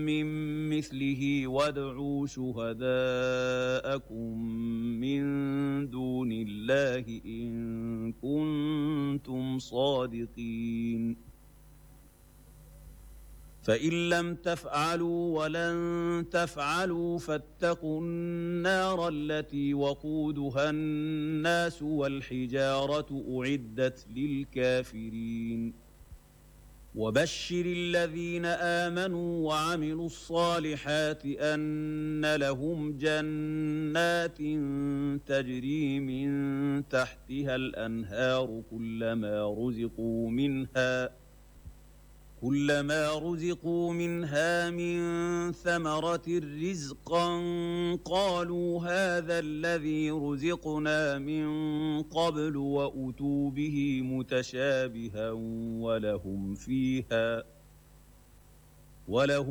مِّن مِّثْلِهِ وَادْعُوا شُهَدَاءَكُم مِّن دُونِ اللَّهِ إِن كُنتُمْ صَادِقِينَ فَإِن لَّمْ تَفْعَلُوا وَلَن تَفْعَلُوا فَاتَّقُوا النَّارَ الَّتِي وَقُودُهَا النَّاسُ وَالْحِجَارَةُ أُعِدَّتْ لِلْكَافِرِينَ وَبَشِّرِ الَّذِينَ آمَنُوا وَعَمِلُوا الصَّالِحَاتِ أَنَّ لَهُمْ جَنَّاتٍ تَجْرِي مِن تَحْتِهَا الْأَنْهَارُ كُلَّمَا رُزِقُوا مِنْهَا مِن ثَمَرَةٍ رِّزْقًا قَالُوا هَٰذَا الَّذِي رُزِقْنَا مِن قَبْلُ وَأُتُوا بِهِ مُتَشَابِهًا وَلَهُمْ فِيهِ